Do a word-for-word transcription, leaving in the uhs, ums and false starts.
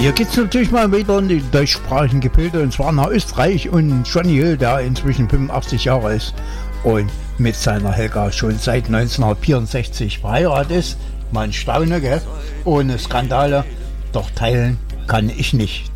Hier geht es natürlich mal wieder in die deutschsprachigen Gebilde und zwar nach Österreich und Johnny Hill, der inzwischen fünfundachtzig Jahre ist und mit seiner Helga schon seit neunzehnhundertvierundsechzig verheiratet ist. Man staune, gell? Ohne Skandale, doch teilen kann ich nicht.